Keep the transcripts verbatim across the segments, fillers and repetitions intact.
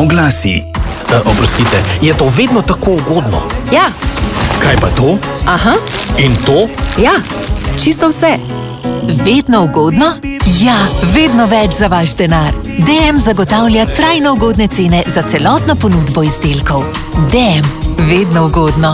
Oglasi. E, oprostite, je to vedno tako ugodno? Ja. Kaj pa to? Aha. In to? Ja, čisto vse. Vedno ugodno? Ja, vedno več za vaš denar. D M zagotavlja trajno ugodne cene za celotno ponudbo izdelkov. D M, vedno ugodno.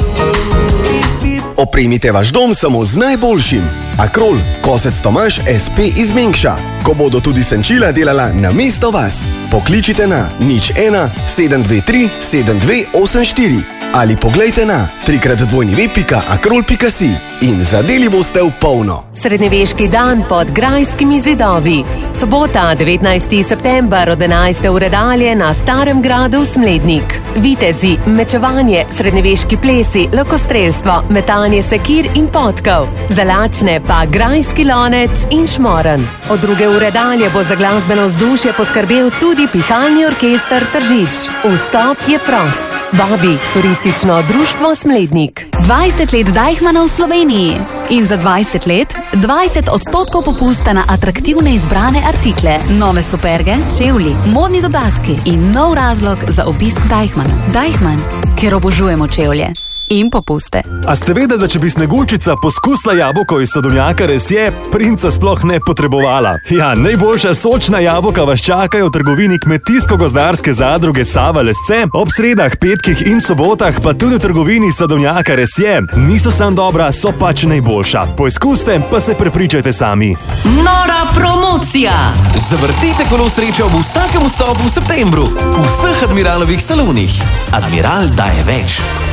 Opremite vaš dom samo z najboljšim. Akrol, kosec Tomaž S P iz Mengša. Ko bodo tudi senčila delala namesto vas. Pokličite na nič ena sedem dve tri sedem dve osem štiri ali poglejte na trikrat dvojni ve pika akrol pika si in zadeli boste v polno. Srednjeveški dan pod grajskimi zidovi. Sobota, devetnajsti september od enajste ure dalje na Starem gradu Smlednik. Vitezi, mečevanje, srednjeveški plesi, lokostrelstvo, metanje sekir in potkov. Za lačne pa grajski lonec in šmoren. Od druge ure dalje bo za glasbeno vzdušje poskrbel tudi pihalni orkester Tržič. Vstop je prost. Vabi Turistično društvo Smlednik. dvajset let Deichmanna v Sloveniji in za dvajset let dvajset odstotkov popusta na atraktivne izbrane artikle, nove superge, čevlji, modni dodatki in nov razlog za obisk Deichmanna. Deichmann, ker obožujemo čevlje in popuste. A ste vedeli, da če bi Sneguljčica poskusila jabolko iz sadovnjaka Resje, princa sploh ne potrebovala? Ja, najboljša sočna jabolka vas čakajo v trgovini Kmetijsko-gozdarske zadruge Sava Lesce, ob sredah, petkih in sobotah pa tudi v trgovini sadovnjaka Resje. Niso sam dobra, so pač najboljša. Poizkuste, pa se prepričajte sami. Nora promocija! Zavrtite kolo sreče ob vsakem vstopu v septembru v vseh Admiralovih salonih. Admiral daje več.